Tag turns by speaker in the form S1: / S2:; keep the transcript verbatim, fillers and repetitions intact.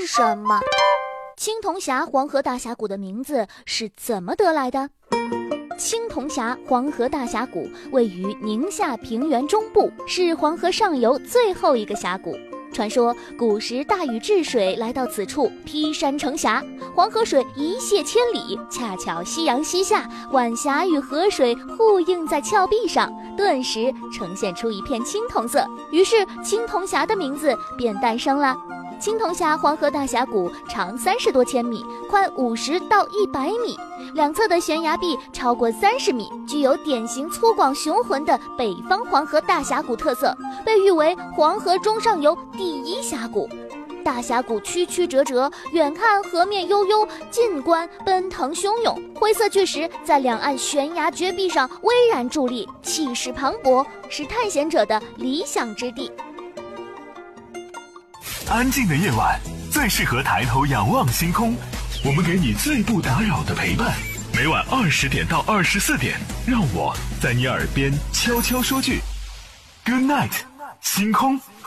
S1: 是什么？青铜峡黄河大峡谷的名字是怎么得来的？青铜峡黄河大峡谷位于宁夏平原中部，是黄河上游最后一个峡谷。传说古时大禹治水来到此处，劈山成峡，黄河水一泻千里，恰巧夕阳西下，晚霞与河水互映在峭壁上，顿时呈现出一片青铜色，于是青铜峡的名字便诞生了。青铜峡黄河大峡谷长三十多千米，宽五十到一百米，两侧的悬崖壁超过三十米，具有典型粗犷雄浑的北方黄河大峡谷特色，被誉为黄河中上游第一峡谷。大峡谷曲曲折折，远看河面悠悠，近观奔腾汹涌，灰色巨石在两岸悬崖绝壁上巍然伫立，气势磅礴，是探险者的理想之地。
S2: 安静的夜晚最适合抬头仰望星空，我们给你最不打扰的陪伴。每晚二十点到二十四点，让我在你耳边悄悄说句 Good night， 星空